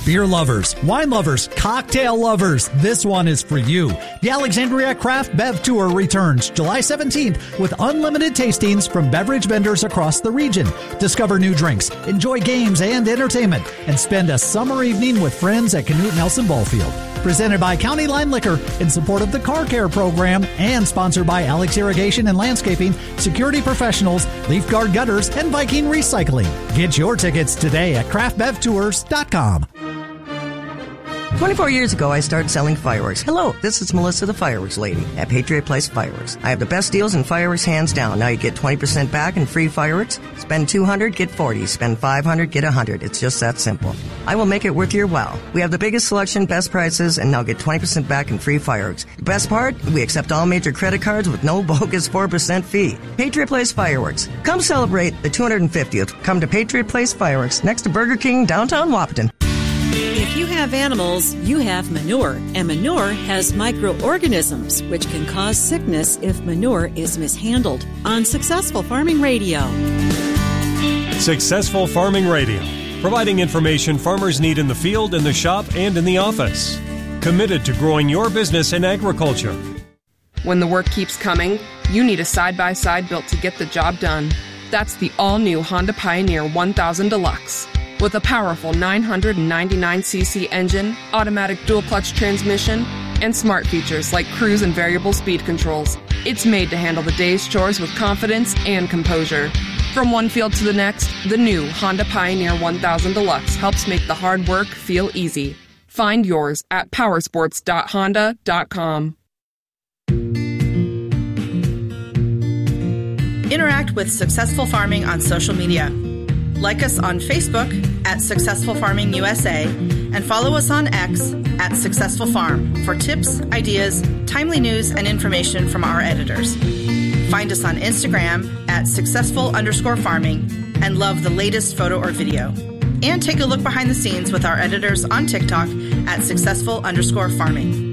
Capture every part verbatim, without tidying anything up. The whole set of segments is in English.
Beer lovers, wine lovers, cocktail lovers, this one is for you. The Alexandria Craft Bev Tour returns July seventeenth with unlimited tastings from beverage vendors across the region. Discover new drinks, enjoy games and entertainment, and spend a summer evening with friends at Canute Nelson Ballfield. Presented by County Line Liquor in support of the Car Care Program and sponsored by Alex Irrigation and Landscaping, Security Professionals, Leaf Guard Gutters, and Viking Recycling. Get your tickets today at craft bev tours dot com. twenty-four years ago, I started selling fireworks. Hello, this is Melissa, the fireworks lady at Patriot Place Fireworks. I have the best deals in fireworks, hands down. Now you get twenty percent back and free fireworks. Spend two hundred dollars, get forty dollars. Spend five hundred dollars, get one hundred dollars. It's just that simple. I will make it worth your while. We have the biggest selection, best prices, and now get twenty percent back and free fireworks. The best part? We accept all major credit cards with no bogus four percent fee. Patriot Place Fireworks. Come celebrate the two hundred fiftieth. Come to Patriot Place Fireworks, next to Burger King, downtown Wahpeton. If you have animals, you have manure, and manure has microorganisms, which can cause sickness if manure is mishandled. On Successful Farming Radio. Successful Farming Radio, providing information farmers need in the field, in the shop, and in the office. Committed to growing your business in agriculture. When the work keeps coming, you need a side-by-side built to get the job done. That's the all-new Honda Pioneer one thousand Deluxe. With a powerful nine hundred ninety-nine c c engine, automatic dual-clutch transmission, and smart features like cruise and variable speed controls. It's made to handle the day's chores with confidence and composure. From one field to the next, the new Honda Pioneer one thousand Deluxe helps make the hard work feel easy. Find yours at powersports dot honda dot com. Interact with Successful Farming on social media. Like us on Facebook at Successful Farming U S A and follow us on X at Successful Farm for tips, ideas, timely news, and information from our editors. Find us on Instagram at successful underscore farming and love the latest photo or video. And take a look behind the scenes with our editors on TikTok at successful underscore farming.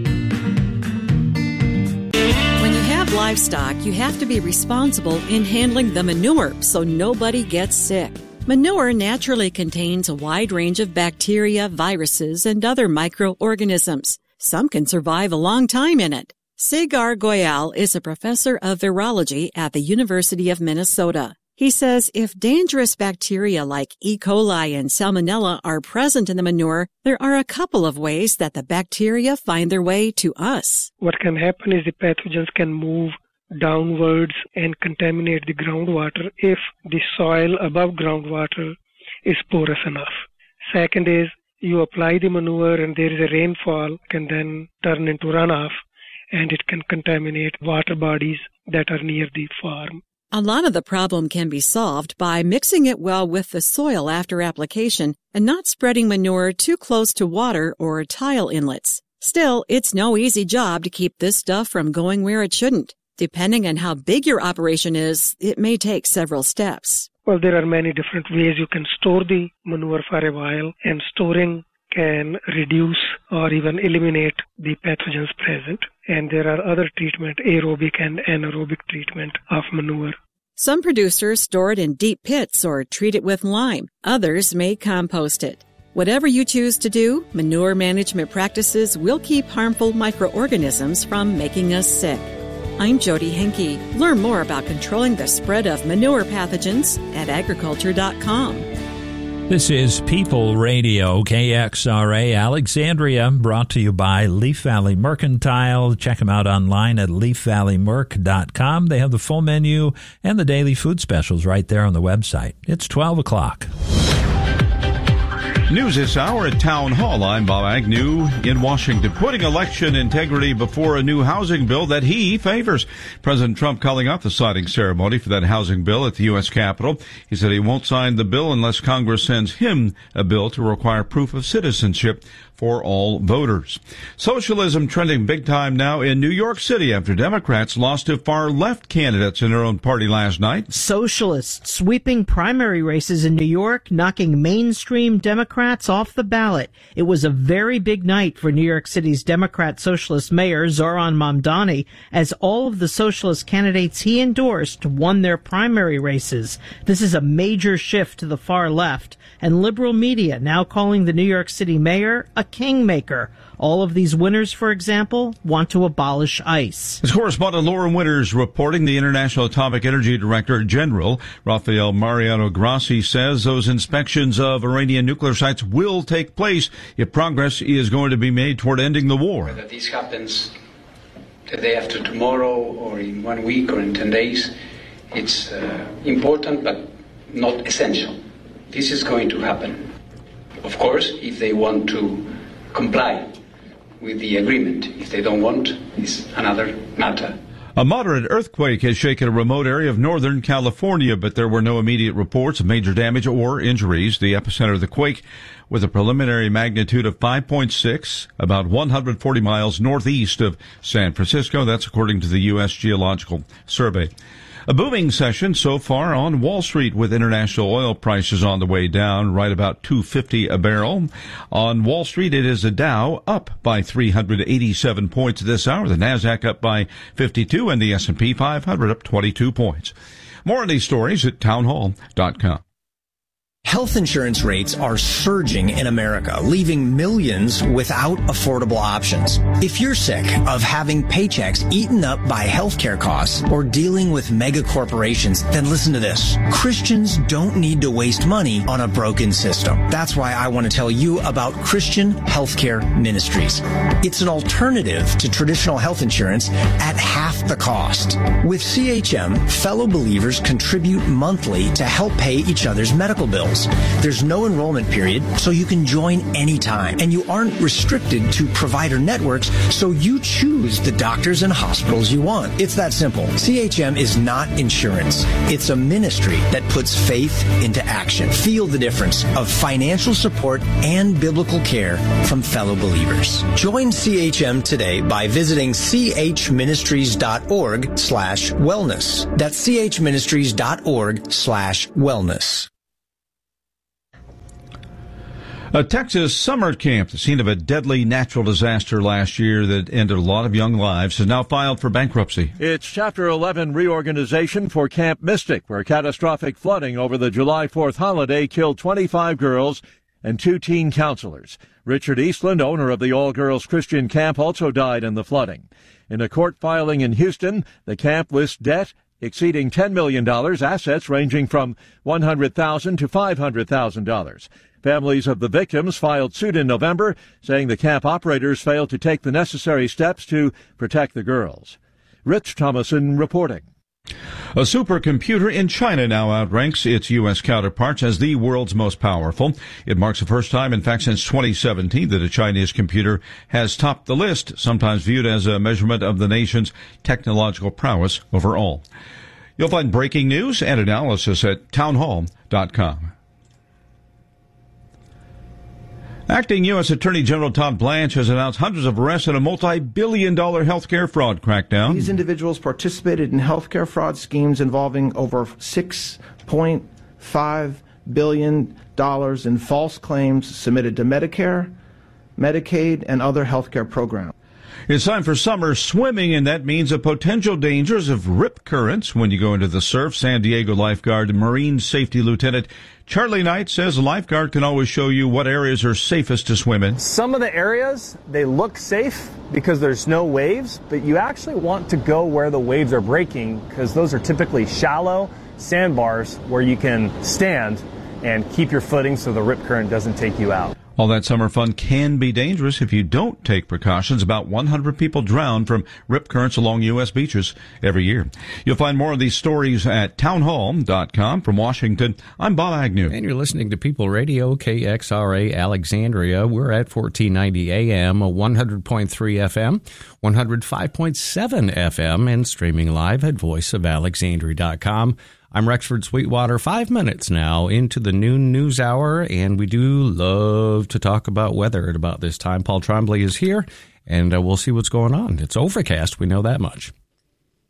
When you have livestock, you have to be responsible in handling the manure so nobody gets sick. Manure naturally contains a wide range of bacteria, viruses, and other microorganisms. Some can survive a long time in it. Sagar Goyal is a professor of virology at the University of Minnesota. He says if dangerous bacteria like E. coli and Salmonella are present in the manure, there are a couple of ways that the bacteria find their way to us. What can happen is the pathogens can move downwards and contaminate the groundwater if the soil above groundwater is porous enough. Second is you apply the manure and there is a rainfall, can then turn into runoff and it can contaminate water bodies that are near the farm. A lot of the problem can be solved by mixing it well with the soil after application and not spreading manure too close to water or tile inlets. Still, it's no easy job to keep this stuff from going where it shouldn't. Depending on how big your operation is, it may take several steps. Well, there are many different ways you can store the manure for a while, and storing can reduce or even eliminate the pathogens present. And there are other treatment, aerobic and anaerobic treatment of manure. Some producers store it in deep pits or treat it with lime. Others may compost it. Whatever you choose to do, manure management practices will keep harmful microorganisms from making us sick. I'm Jody Henke. Learn more about controlling the spread of manure pathogens at agriculture dot com. This is People Radio, K X R A Alexandria, brought to you by Leaf Valley Mercantile. Check them out online at leaf valley merc dot com. They have the full menu and the daily food specials right there on the website. It's twelve o'clock. News this hour at Town Hall. I'm Bob Agnew in Washington, putting election integrity before a new housing bill that he favors. President Trump calling out the signing ceremony for that housing bill at the U S Capitol. He said he won't sign the bill unless Congress sends him a bill to require proof of citizenship for all voters. Socialism trending big time now in New York City after Democrats lost to far-left candidates in their own party last night. Socialists sweeping primary races in New York, knocking mainstream Democrats Democrats off the ballot. It was a very big night for New York City's Democrat Socialist Mayor Zohran Mamdani, as all of the socialist candidates he endorsed won their primary races. This is a major shift to the far left, and liberal media now calling the New York City mayor a kingmaker. All of these winners, for example, want to abolish ICE. As correspondent Laura Winters reporting, the International Atomic Energy Director General Rafael Mariano Grossi says those inspections of Iranian nuclear sites will take place if progress is going to be made toward ending the war. Whether this happens the day after tomorrow or in one week or in ten days, it's uh, important but not essential. This is going to happen. Of course, if they want to comply with the agreement. If they don't want, it's another matter. A moderate earthquake has shaken a remote area of northern California, but there were no immediate reports of major damage or injuries. The epicenter of the quake, with a preliminary magnitude of five point six, about one hundred forty miles northeast of San Francisco. That's according to the U S Geological Survey. A booming session so far on Wall Street, with international oil prices on the way down, right about two fifty a barrel. On Wall Street, it is the Dow up by three hundred eighty-seven points this hour, the Nasdaq up by fifty-two, and the S and P five hundred up twenty-two points. More on these stories at townhall dot com. Health insurance rates are surging in America, leaving millions without affordable options. If you're sick of having paychecks eaten up by healthcare costs or dealing with mega corporations, then listen to this. Christians don't need to waste money on a broken system. That's why I want to tell you about Christian Healthcare Ministries. It's an alternative to traditional health insurance at half the cost. With C H M, fellow believers contribute monthly to help pay each other's medical bills. There's no enrollment period, so you can join anytime. And you aren't restricted to provider networks, so you choose the doctors and hospitals you want. It's that simple. C H M is not insurance. It's a ministry that puts faith into action. Feel the difference of financial support and biblical care from fellow believers. Join C H M today by visiting chministries.org slash wellness. That's chministries.org slash wellness. A Texas summer camp, the scene of a deadly natural disaster last year that ended a lot of young lives, has now filed for bankruptcy. It's Chapter eleven reorganization for Camp Mystic, where catastrophic flooding over the July fourth holiday killed twenty-five girls and two teen counselors. Richard Eastland, owner of the all-girls Christian camp, also died in the flooding. In a court filing in Houston, the camp lists debt exceeding ten million dollars, assets ranging from one hundred thousand dollars to five hundred thousand dollars. Families of the victims filed suit in November, saying the camp operators failed to take the necessary steps to protect the girls. Rich Thomason reporting. A supercomputer in China now outranks its U S counterparts as the world's most powerful. It marks the first time, in fact, since twenty seventeen, that a Chinese computer has topped the list, sometimes viewed as a measurement of the nation's technological prowess overall. You'll find breaking news and analysis at townhall dot com. Acting U S Attorney General Todd Blanche has announced hundreds of arrests in a multi-billion dollar health care fraud crackdown. These individuals participated in health care fraud schemes involving over six point five billion dollars in false claims submitted to Medicare, Medicaid, and other health care programs. It's time for summer swimming, and that means the potential dangers of rip currents when you go into the surf. San Diego lifeguard Marine Safety Lieutenant Charlie Knight says a lifeguard can always show you what areas are safest to swim in. Some of the areas, they look safe because there's no waves, but you actually want to go where the waves are breaking, because those are typically shallow sandbars where you can stand and keep your footing so the rip current doesn't take you out. All that summer fun can be dangerous if you don't take precautions. About one hundred people drown from rip currents along U S beaches every year. You'll find more of these stories at townhall dot com. From Washington, I'm Bob Agnew. And you're listening to People Radio, K X R A Alexandria. We're at fourteen ninety A M, one hundred point three F M, one oh five point seven F M, and streaming live at voice of alexandria dot com. I'm Rexford Sweetwater, five minutes now into the noon news hour, and we do love to talk about weather at about this time. Paul Trombley is here, and uh, we'll see what's going on. It's overcast, we know that much.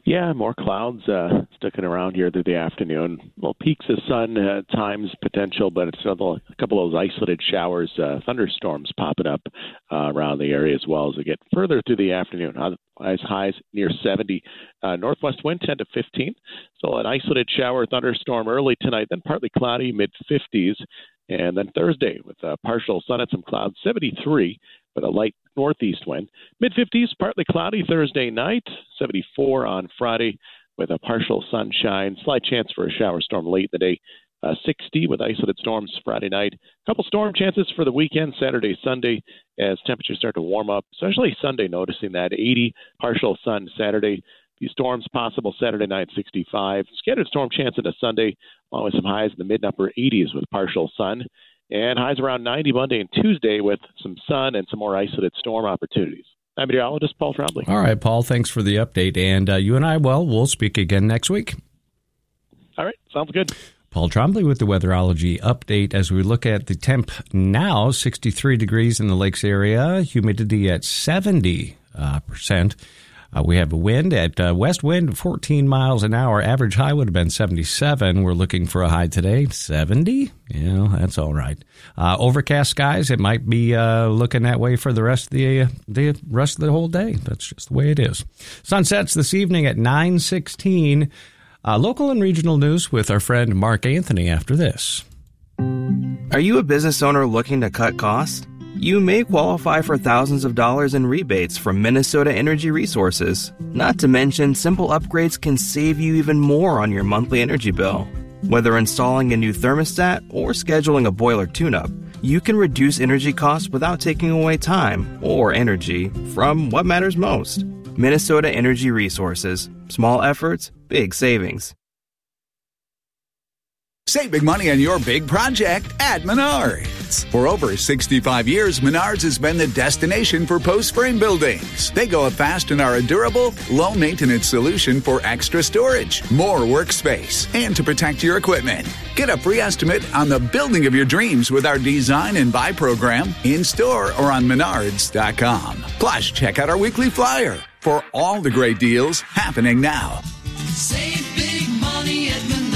Yeah, more clouds uh, sticking around here through the afternoon. Little peaks of sun at times potential, but it's a couple of those isolated showers, uh, thunderstorms popping up uh, around the area as well as we get further through the afternoon. Highs, highs near seventy. Uh, northwest wind ten to fifteen. So an isolated shower, thunderstorm early tonight, then partly cloudy, mid fifties. And then Thursday with a partial sun and some clouds, seventy-three. With a light northeast wind. mid fifties, partly cloudy Thursday night, seventy-four on Friday with a partial sunshine. Slight chance for a shower storm late in the day, uh, sixty with isolated storms Friday night. A couple storm chances for the weekend, Saturday, Sunday, as temperatures start to warm up, especially Sunday, noticing that eighty, partial sun Saturday. These storms possible Saturday night, sixty-five. Scattered storm chance into Sunday, along with some highs in the mid and upper eighties with partial sun. And highs around ninety Monday and Tuesday with some sun and some more isolated storm opportunities. I'm meteorologist Paul Trombley. All right, Paul, thanks for the update. And uh, you and I, well, we'll speak again next week. All right, sounds good. Paul Trombley with the Weatherology update as we look at the temp now, sixty-three degrees in the lakes area, humidity at seventy percent. Uh, we have a wind at uh, west wind, fourteen miles an hour. Average high would have been seventy-seven. We're looking for a high today, seventy. Yeah, that's all right. Uh, overcast skies. It might be uh, looking that way for the rest of the uh, the rest of the whole day. That's just the way it is. Sun sets this evening at nine sixteen. Uh, local and regional news with our friend Mark Anthony after this. Are you a business owner looking to cut costs? You may qualify for thousands of dollars in rebates from Minnesota Energy Resources. Not to mention, simple upgrades can save you even more on your monthly energy bill. Whether installing a new thermostat or scheduling a boiler tune-up, you can reduce energy costs without taking away time or energy from what matters most. Minnesota Energy Resources. Small efforts, big savings. Save big money on your big project at Menards. For over sixty-five years, Menards has been the destination for post-frame buildings. They go up fast and are a durable, low-maintenance solution for extra storage, more workspace, and to protect your equipment. Get a free estimate on the building of your dreams with our Design and Buy program in-store or on menards dot com. Plus, check out our weekly flyer for all the great deals happening now. Save big money at Menards.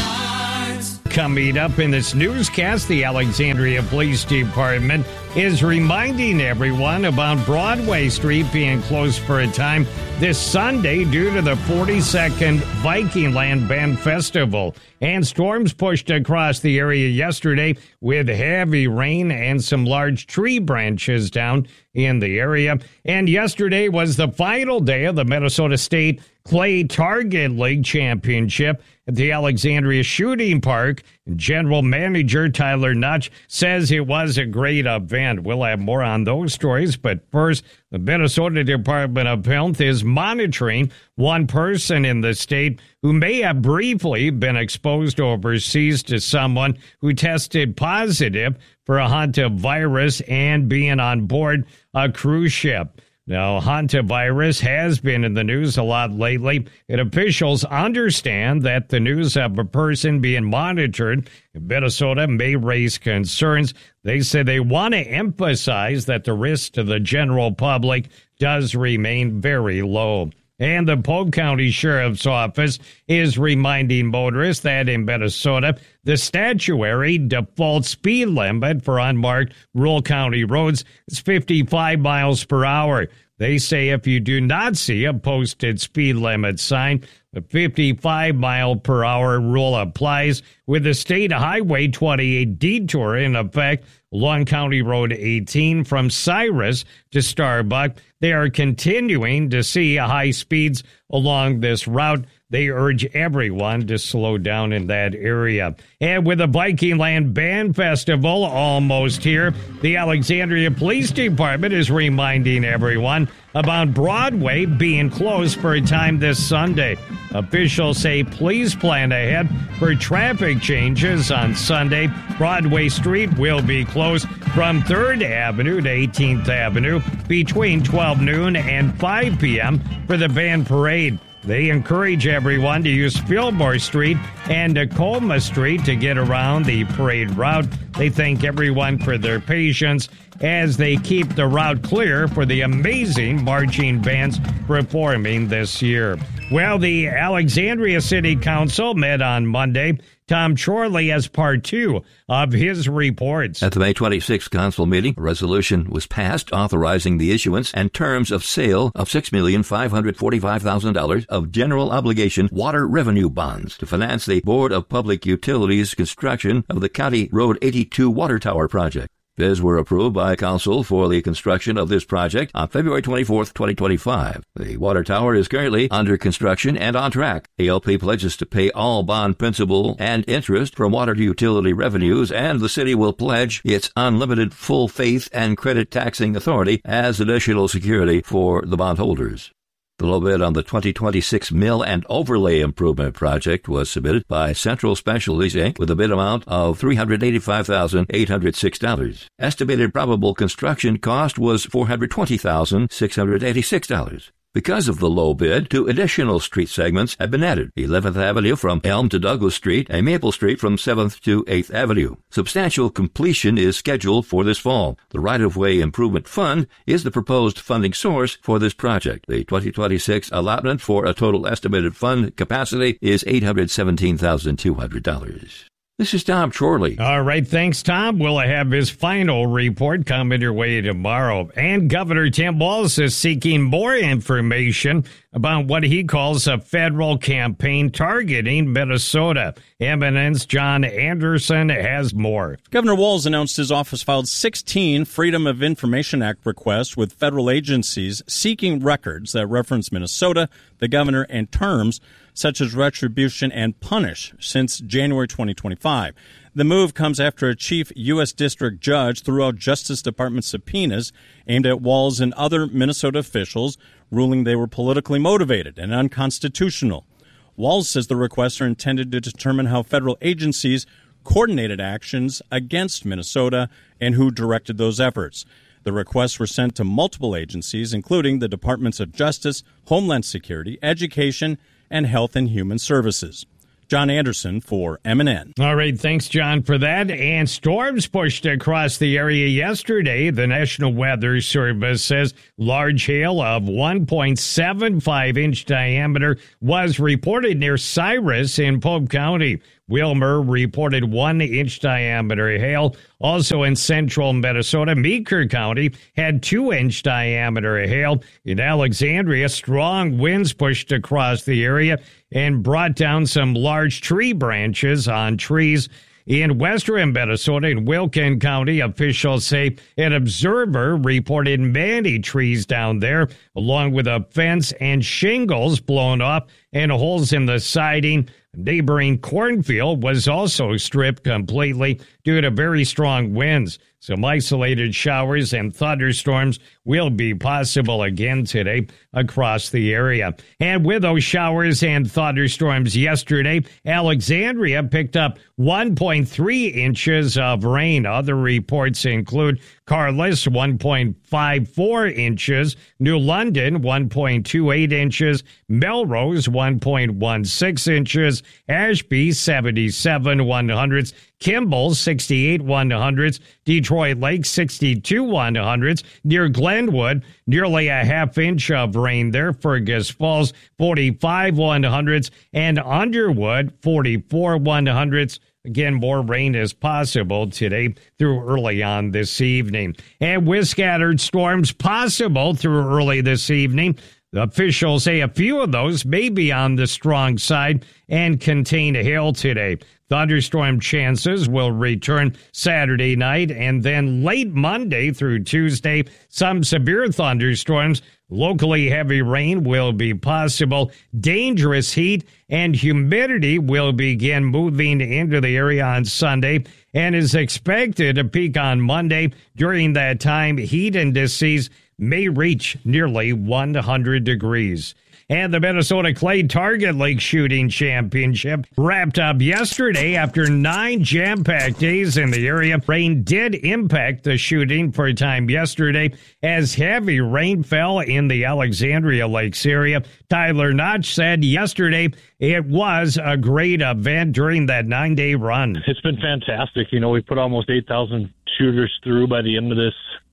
Coming up in this newscast, the Alexandria Police Department is reminding everyone about Broadway Street being closed for a time this Sunday due to the forty-second Viking Land Band Festival. And storms pushed across the area yesterday with heavy rain and some large tree branches down in the area. And yesterday was the final day of the Minnesota State Clay Target League Championship at the Alexandria Shooting Park. General Manager Tyler Nutch says it was a great event. We'll have more on those stories, but first, the Minnesota Department of Health is monitoring one person in the state who may have briefly been exposed overseas to someone who tested positive for a hantavirus and being on board a cruise ship. Now, hantavirus has been in the news a lot lately, and officials understand that the news of a person being monitored in Minnesota may raise concerns. They say they want to emphasize that the risk to the general public does remain very low. And the Polk County Sheriff's Office is reminding motorists that in Minnesota, the statutory default speed limit for unmarked rural county roads is fifty-five miles per hour. They say if you do not see a posted speed limit sign, the fifty-five mile per hour rule applies with the State Highway twenty-eight detour in effect along County Road eighteen from Cyrus to Starbuck. They are continuing to see high speeds along this route. They urge everyone to slow down in that area. And with the Viking Land Band Festival almost here, the Alexandria Police Department is reminding everyone about Broadway being closed for a time this Sunday. Officials say please plan ahead for traffic changes on Sunday. Broadway Street will be closed from third Avenue to eighteenth Avenue between twelve noon and five p.m. for the band parade. They encourage everyone to use Fillmore Street and Tacoma Street to get around the parade route. They thank everyone for their patience as they keep the route clear for the amazing marching bands performing this year. Well, the Alexandria City Council met on Monday. Tom Chorley has part two of his reports. At the May twenty-sixth council meeting, a resolution was passed authorizing the issuance and terms of sale of six million five hundred forty-five thousand dollars of general obligation water revenue bonds to finance the Board of Public Utilities construction of the County Road eighty-two water tower project. Bids were approved by Council for the construction of this project on February twenty-fourth, twenty twenty-five. The water tower is currently under construction and on track. A L P pledges to pay all bond principal and interest from water utility revenues, and the city will pledge its unlimited full faith and credit taxing authority as additional security for the bondholders. The low bid on the twenty twenty-six Mill and Overlay Improvement Project was submitted by Central Specialties, Incorporated with a bid amount of three hundred eighty-five thousand eight hundred six dollars. Estimated probable construction cost was four hundred twenty thousand six hundred eighty-six dollars. Because of the low bid, two additional street segments have been added: eleventh Avenue from Elm to Douglas Street and Maple Street from seventh to eighth Avenue. Substantial completion is scheduled for this fall. The Right-of-Way Improvement Fund is the proposed funding source for this project. The twenty twenty-six allotment for a total estimated fund capacity is eight hundred seventeen thousand two hundred dollars. This is Tom Chorley. All right, thanks, Tom. We'll have his final report coming your way tomorrow. And Governor Tim Walz is seeking more information about what he calls a federal campaign targeting Minnesota. M N N's John Anderson has more. Governor Walz announced his office filed sixteen Freedom of Information Act requests with federal agencies seeking records that reference Minnesota, the governor, and terms such as retribution and punish since January twenty twenty-five. The move comes after a chief U S district judge threw out Justice Department subpoenas aimed at Walz and other Minnesota officials, ruling they were politically motivated and unconstitutional. Walz says the requests are intended to determine how federal agencies coordinated actions against Minnesota and who directed those efforts. The requests were sent to multiple agencies, including the Departments of Justice, Homeland Security, Education, and Health and Human Services. John Anderson for M N N. All right, thanks, John, for that. And storms pushed across the area yesterday. The National Weather Service says large hail of one point seven five inch diameter was reported near Cyrus in Pope County. Wilmer reported one inch diameter hail. Also in central Minnesota, Meeker County had two inch diameter hail. In Alexandria, strong winds pushed across the area and brought down some large tree branches on trees. In western Minnesota, in Wilkin County, officials say an observer reported many trees down there, along with a fence and shingles blown off and holes in the siding. Neighboring cornfield was also stripped completely due to very strong winds. Some isolated showers and thunderstorms will be possible again today across the area. And with those showers and thunderstorms yesterday, Alexandria picked up one point three inches of rain. Other reports include Carlis, one point five four inches, New London, one point two eight inches, Melrose, one point one six inches, Ashby, seventy-seven one hundredths, Kimball, sixty-eight one hundredths, Detroit Lake, sixty-two one hundredths, near Glenwood, nearly a half inch of rain there. Fergus Falls, forty-five one hundredths, and Underwood, forty-four one hundredths. Again, more rain is possible today through early on this evening. And with scattered storms possible through early this evening, the officials say a few of those may be on the strong side and contain hail today. Thunderstorm chances will return Saturday night and then late Monday through Tuesday. Some severe thunderstorms, locally heavy rain will be possible. Dangerous heat and humidity will begin moving into the area on Sunday and is expected to peak on Monday. During that time, heat indices may reach nearly one hundred degrees. And the Minnesota Clay Target Lake Shooting Championship wrapped up yesterday after nine jam-packed days in the area. Rain did impact the shooting for a time yesterday as heavy rain fell in the Alexandria Lakes area. Tyler Notch said yesterday it was a great event during that nine-day run. It's been fantastic. You know, we put almost eight thousand shooters through by the end of this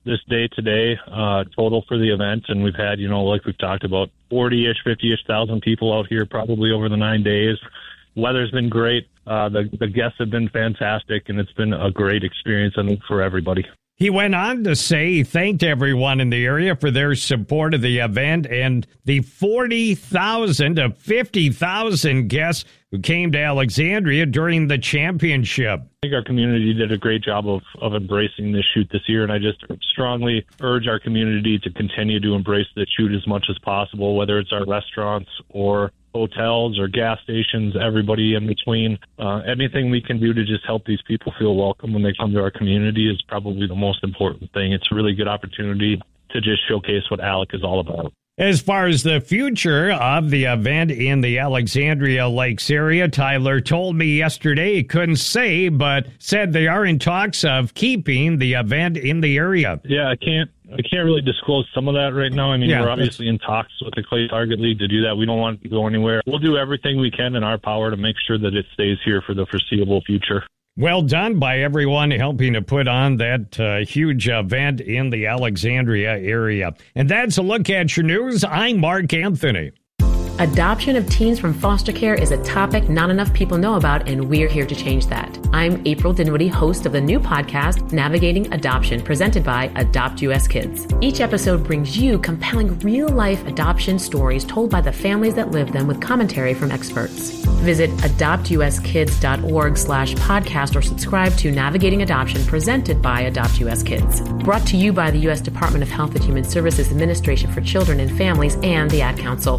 this day today uh, total for the event, and we've had, you know, like we've talked about, forty-ish, fifty-ish thousand people out here probably over the nine days. Weather's been great. Uh, the, the guests have been fantastic, and it's been a great experience, I think, for everybody. He went on to say he thanked everyone in the area for their support of the event and the forty thousand to fifty thousand guests who came to Alexandria during the championship. I think our community did a great job of, of embracing this shoot this year, and I just strongly urge our community to continue to embrace the shoot as much as possible, whether it's our restaurants or hotels or gas stations, everybody in between. Uh, anything we can do to just help these people feel welcome when they come to our community is probably the most important thing. It's a really good opportunity to just showcase what ALEC is all about. As far as the future of the event in the Alexandria Lakes area, Tyler told me yesterday he couldn't say, but said they are in talks of keeping the event in the area. Yeah, I can't I can't really disclose some of that right now. I mean, yeah, we're obviously in talks with the Clay Target League to do that. We don't want it to go anywhere. We'll do everything we can in our power to make sure that it stays here for the foreseeable future. Well done by everyone helping to put on that uh, huge event in the Alexandria area. And that's a look at your news. I'm Mark Anthony. Adoption of teens from foster care is a topic not enough people know about, and we're here to change that. I'm April Dinwiddie, host of the new podcast, Navigating Adoption, presented by Adopt U S Kids. Each episode brings you compelling real-life adoption stories told by the families that live them with commentary from experts. Visit adoptuskids.org slash podcast or subscribe to Navigating Adoption, presented by Adopt U S Kids. Brought to you by the U S Department of Health and Human Services Administration for Children and Families and the Ad Council.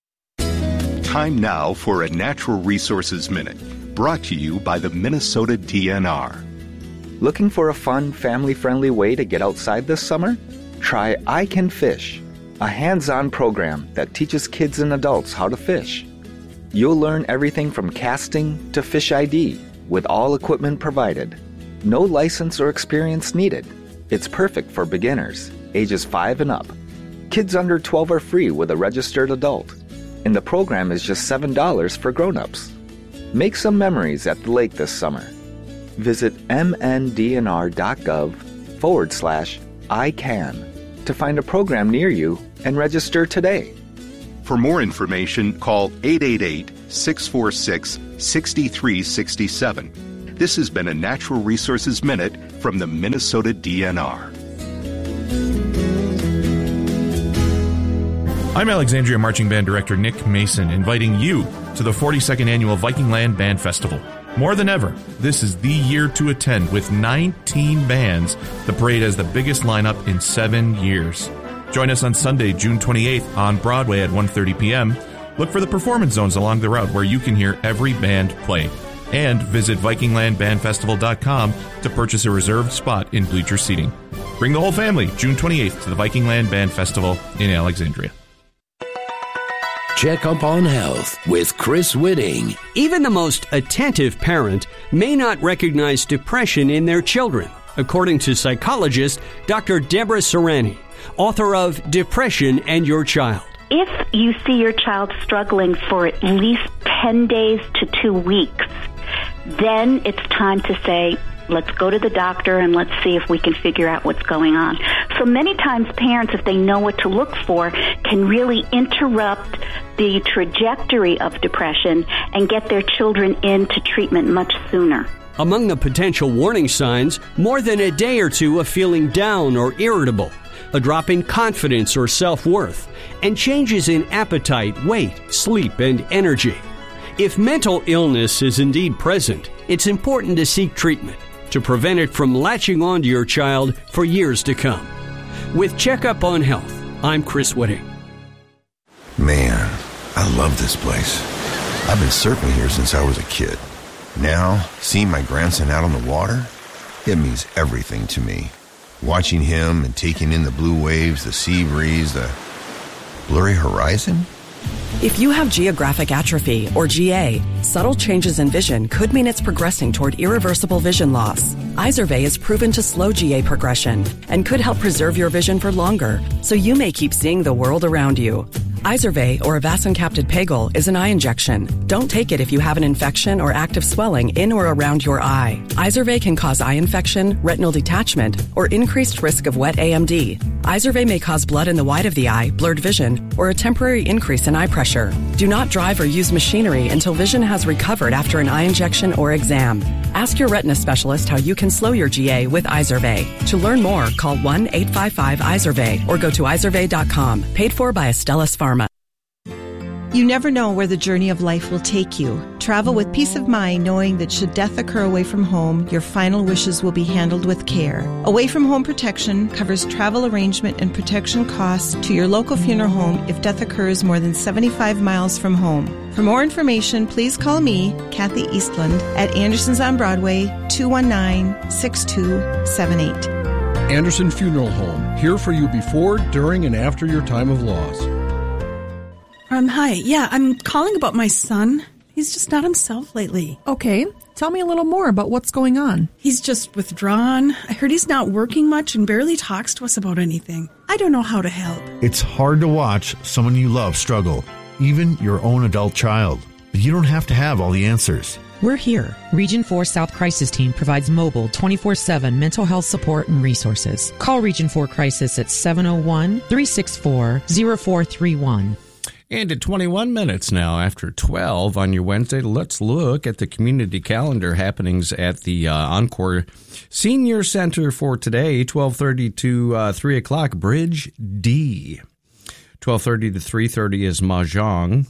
Time now for a Natural Resources Minute, brought to you by the Minnesota D N R. Looking for a fun, family-friendly way to get outside this summer? Try I Can Fish, a hands-on program that teaches kids and adults how to fish. You'll learn everything from casting to fish I D, with all equipment provided. No license or experience needed. It's perfect for beginners, ages five and up. Kids under twelve are free with a registered adult. And the program is just seven dollars for grown-ups. Make some memories at the lake this summer. Visit mndnr.gov forward slash I can to find a program near you and register today. For more information, call eight eight eight, six four six, six three six seven. This has been a Natural Resources Minute from the Minnesota D N R. I'm Alexandria Marching Band Director Nick Mason, inviting you to the forty-second Annual Vikingland Band Festival. More than ever, this is the year to attend. With nineteen bands, the parade has the biggest lineup in seven years. Join us on Sunday, June twenty-eighth on Broadway at one thirty p.m. Look for the performance zones along the route where you can hear every band play. And visit Vikingland Band Festival dot com to purchase a reserved spot in bleacher seating. Bring the whole family, June twenty-eighth, to the Vikingland Band Festival in Alexandria. Check up on health with Chris Whitting. Even the most attentive parent may not recognize depression in their children, according to psychologist Doctor Deborah Serrani, author of Depression and Your Child. If you see your child struggling for at least ten days to two weeks, then it's time to say, let's go to the doctor and let's see if we can figure out what's going on. So many times parents, if they know what to look for, can really interrupt the trajectory of depression and get their children into treatment much sooner. Among the potential warning signs, more than a day or two of feeling down or irritable, a drop in confidence or self-worth, and changes in appetite, weight, sleep, and energy. If mental illness is indeed present, it's important to seek treatment to prevent it from latching onto your child for years to come. With Checkup on Health, I'm Chris Whitting. Man, I love this place. I've been surfing here since I was a kid. Now, seeing my grandson out on the water, it means everything to me. Watching him and taking in the blue waves, the sea breeze, the blurry horizon. If you have geographic atrophy, or G A, subtle changes in vision could mean it's progressing toward irreversible vision loss. Izervay is proven to slow G A progression and could help preserve your vision for longer, so you may keep seeing the world around you. Izervay, or avacincaptad pegol, is an eye injection. Don't take it if you have an infection or active swelling in or around your eye. Izervay can cause eye infection, retinal detachment, or increased risk of wet A M D. Izervay may cause blood in the white of the eye, blurred vision, or a temporary increase in eye pressure. Do not drive or use machinery until vision has recovered after an eye injection or exam. Ask your retina specialist how you can slow your G A with Izervay. To learn more, call one eight five five Izervay or go to izervay dot com. Paid for by Astellas Pharma. You never know where the journey of life will take you. Travel with peace of mind knowing that should death occur away from home, your final wishes will be handled with care. Away from Home Protection covers travel arrangement and protection costs to your local funeral home if death occurs more than seventy-five miles from home. For more information, please call me, Kathy Eastland, at Anderson's on Broadway, two one nine, six two seven eight. Anderson Funeral Home, here for you before, during, and after your time of loss. Um, hi. Yeah, I'm calling about my son. He's just not himself lately. Okay. Tell me a little more about what's going on. He's just withdrawn. I heard he's not working much and barely talks to us about anything. I don't know how to help. It's hard to watch someone you love struggle, even your own adult child. But you don't have to have all the answers. We're here. Region four South Crisis Team provides mobile twenty-four seven mental health support and resources. Call Region four Crisis at seven oh one, three six four, oh four three one. And at twenty-one minutes now after twelve on your Wednesday, let's look at the community calendar happenings at the uh, Encore Senior Center for today, twelve thirty to uh, three o'clock, Bridge D. twelve thirty to three thirty is Mahjong,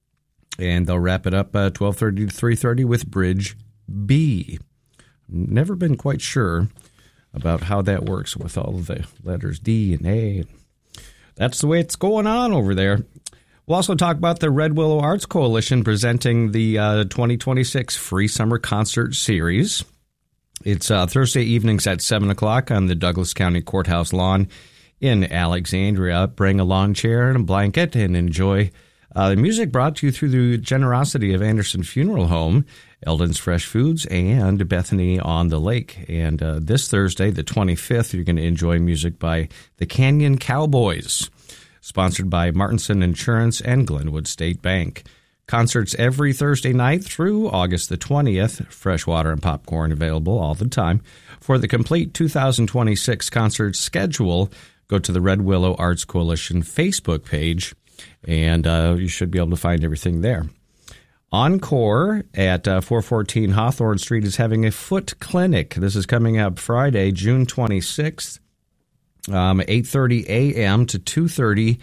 and they'll wrap it up uh, twelve thirty to three thirty with Bridge B. Never been quite sure about how that works with all of the letters D and A. That's the way it's going on over there. We'll also talk about the Red Willow Arts Coalition presenting the uh, twenty twenty-six Free Summer Concert Series. It's uh, Thursday evenings at seven o'clock on the Douglas County Courthouse lawn in Alexandria. Bring a lawn chair and a blanket and enjoy uh, the music brought to you through the generosity of Anderson Funeral Home, Eldon's Fresh Foods, and Bethany on the Lake. And uh, this Thursday, the twenty-fifth, you're going to enjoy music by the Canyon Cowboys, sponsored by Martinson Insurance and Glenwood State Bank. Concerts every Thursday night through August the twentieth. Fresh water and popcorn available all the time. For the complete two thousand twenty-six concert schedule, go to the Red Willow Arts Coalition Facebook page, and uh, you should be able to find everything there. Encore at uh, four fourteen Hawthorne Street is having a foot clinic. This is coming up Friday, June twenty-sixth. Um, eight thirty a.m. to two thirty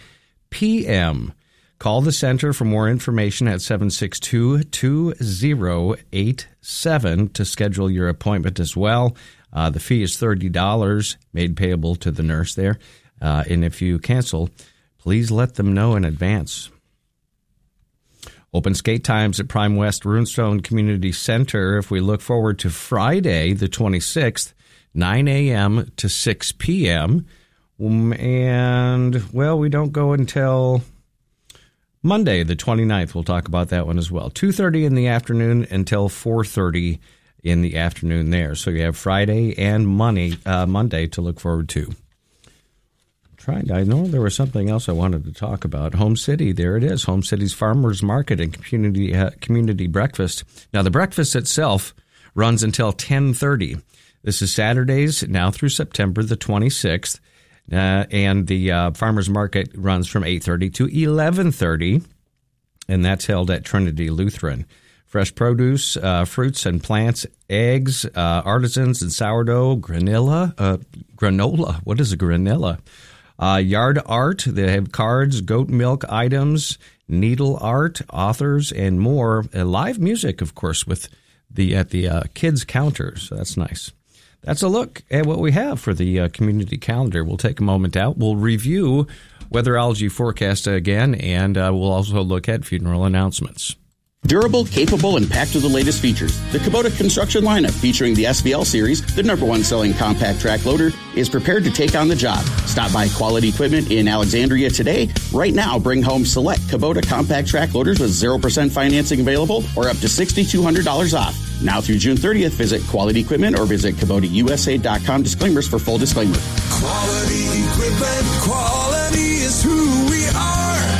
p.m. Call the center for more information at seven six two, two zero eight seven to schedule your appointment as well. Uh, the fee is thirty dollars, made payable to the nurse there. Uh, and if you cancel, please let them know in advance. Open skate times at Prime West Runestone Community Center. If we look forward to Friday, the twenty-sixth, nine a.m. to six p.m. Um, and, well, we don't go until Monday, the twenty-ninth. We'll talk about that one as well. two thirty in the afternoon until four thirty in the afternoon there. So you have Friday and Monday, uh, Monday to look forward to. I'm trying, I know there was something else I wanted to talk about. Home City, there it is. Home City's Farmers Market and Community, uh, community Breakfast. Now, the breakfast itself runs until ten thirty. This is Saturdays now through September the twenty-sixth, uh, and the uh, farmers market runs from eight thirty to eleven thirty, and that's held at Trinity Lutheran. Fresh produce, uh, fruits and plants, eggs, uh, artisans and sourdough, granola, uh, granola. What is a granola? Uh, yard art. They have cards, goat milk items, needle art, authors, and more. Uh, live music, of course, with the at the uh, kids counter. So that's nice. That's a look at what we have for the uh, community calendar. We'll take a moment out. We'll review weatherology forecast again, and uh, we'll also look at funeral announcements. Durable, capable, and packed with the latest features. The Kubota construction lineup, featuring the S V L series, the number one selling compact track loader, is prepared to take on the job. Stop by Quality Equipment in Alexandria today. Right now, bring home select Kubota compact track loaders with zero percent financing available or up to six thousand two hundred dollars off. Now through June thirtieth, visit Quality Equipment or visit Kubota U S A dot com disclaimers for full disclaimer. Quality Equipment, quality is who we are.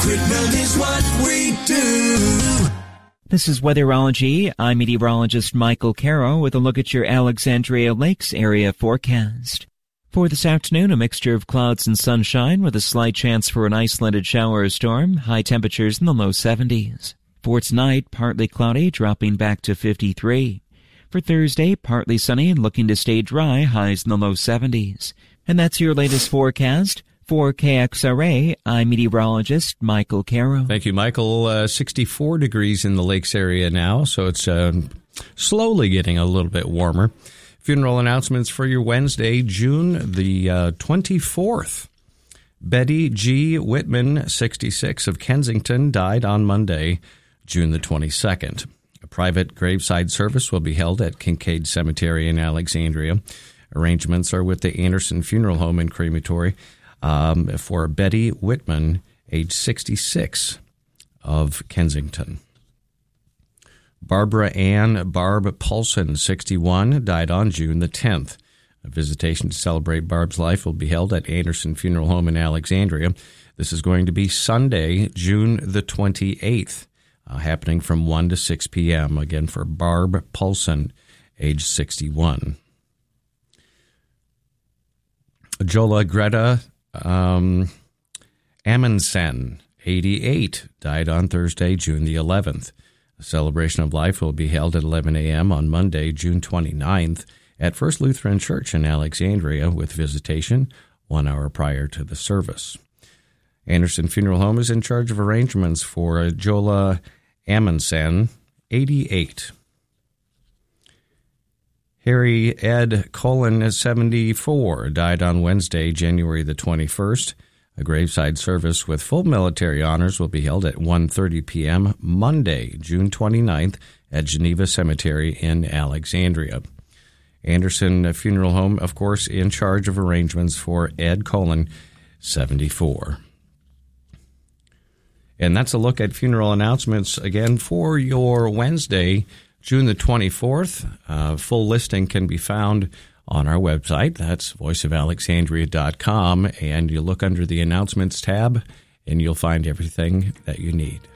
Equipment is what we do. This is Weatherology. I'm meteorologist Michael Caro with a look at your Alexandria Lakes area forecast. For this afternoon, a mixture of clouds and sunshine with a slight chance for an isolated shower or storm, high temperatures in the low seventies. For tonight, partly cloudy, dropping back to fifty-three. For Thursday, partly sunny and looking to stay dry, highs in the low seventies. And that's your latest forecast. For K X R A, I'm meteorologist Michael Caro. Thank you, Michael. Uh, sixty-four degrees in the lakes area now, so it's uh, slowly getting a little bit warmer. Funeral announcements for your Wednesday, June the uh, twenty-fourth. Betty G. Whitman, sixty-six, of Kensington, died on Monday, June the twenty-second. A private graveside service will be held at Kincaid Cemetery in Alexandria. Arrangements are with the Anderson Funeral Home and Crematory um, for Betty Whitman, age sixty-six, of Kensington. Barbara Ann Barb Paulson, sixty-one, died on June the tenth. A visitation to celebrate Barb's life will be held at Anderson Funeral Home in Alexandria. This is going to be Sunday, June the twenty-eighth, uh, happening from one to six p.m. Again, for Barb Paulson, age sixty-one. Jola Greta um, Amundsen, eighty-eight, died on Thursday, June the eleventh. A celebration of life will be held at eleven a.m. on Monday, June twenty-ninth, at First Lutheran Church in Alexandria, with visitation one hour prior to the service. Anderson Funeral Home is in charge of arrangements for Jola Amundsen, eighty-eight. Harry Ed Colin, seventy-four, died on Wednesday, January the twenty-first. A graveside service with full military honors will be held at one thirty p.m. Monday, June twenty-ninth, at Geneva Cemetery in Alexandria. Anderson Funeral Home, of course, in charge of arrangements for Ed Colin, seventy-four. And that's a look at funeral announcements again for your Wednesday, June the twenty-fourth. Uh, full listing can be found on our website. That's voice of alexandria dot com. And you look under the announcements tab, and you'll find everything that you need.